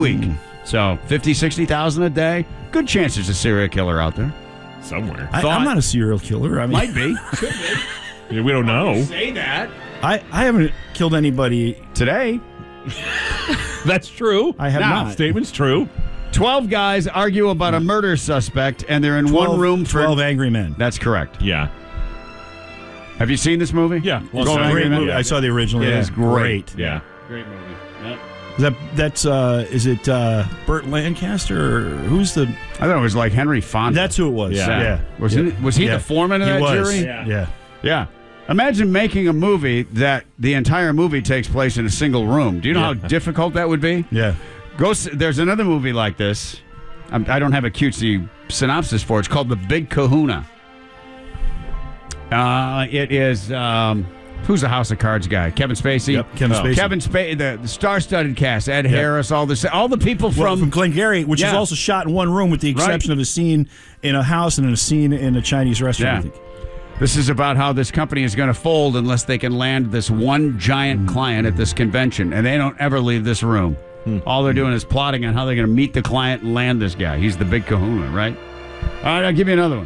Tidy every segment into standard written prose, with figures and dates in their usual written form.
week. So 50, 60,000 a day. Good chance there's a serial killer out there. Somewhere. I'm not a serial killer. I mean, Might be. Yeah, we don't know. Say that. I haven't killed anybody. Today, That's true. I have not. Statement's true. 12 guys argue about a murder suspect, and they're in one room for 12 angry men. That's correct. Yeah. Have you seen this movie? Yeah. It's a great movie. Yeah. I saw the original. It It is is great. Yeah. Great movie. Yep. Is it Burt Lancaster or who's the? I thought it was like Henry Fonda. That's who it was. Yeah. Was he Yeah. the foreman of He that was. jury? Yeah. Yeah. Imagine making a movie that the entire movie takes place in a single room. Do you know how difficult that would be? Yeah. There's another movie like this. I don't have a cutesy synopsis for it. It's called The Big Kahuna. It is, who's the House of Cards guy? Kevin Spacey? Yep, Kevin Spacey. Kevin Spacey, the star-studded cast. Ed Harris, all the people From Glengarry, which is Yeah. also shot in one room with the exception of a scene in a house and a scene in a Chinese restaurant, I think. This is about how this company is going to fold unless they can land this one giant client at this convention, and they don't ever leave this room. All they're doing is plotting on how they're going to meet the client and land this guy. He's the big kahuna, right? All right, I'll give you another one.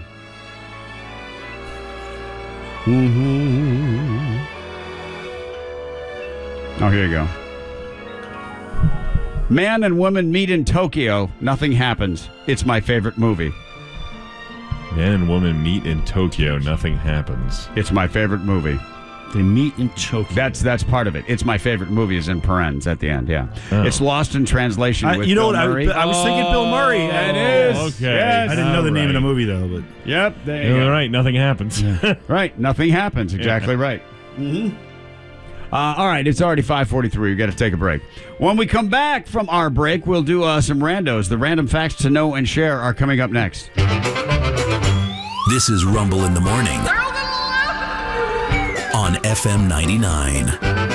Oh, here you go. Man and woman meet in Tokyo. Nothing happens. It's my favorite movie. Man and woman meet in Tokyo. Nothing happens. It's my favorite movie. They meet in Tokyo. That's part of it. It's my favorite movie is in parens at the end, yeah. It's Lost in Translation with you know Bill what? Murray. I was thinking Bill Murray. It is. Okay. Yes. I didn't know the name of the Right. movie, though. But Yep. There you All go. right. Nothing happens. Right. Nothing happens. Exactly right. All right. It's already 5:43. We've got to take a break. When we come back from our break, we'll do some randos. The random facts to know and share are coming up next. This is Rumble in the Morning on FM 99.